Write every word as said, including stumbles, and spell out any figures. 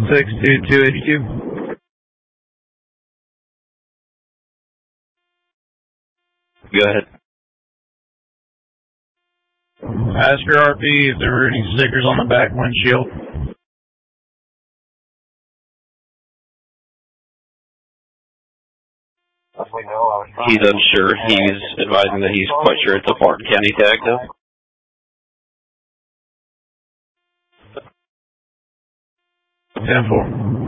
six two two eight two. Go ahead. Ask your R P if there were any stickers on the back windshield. He's unsure. He's advising that he's quite sure it's a Martin County tag, though. ten four.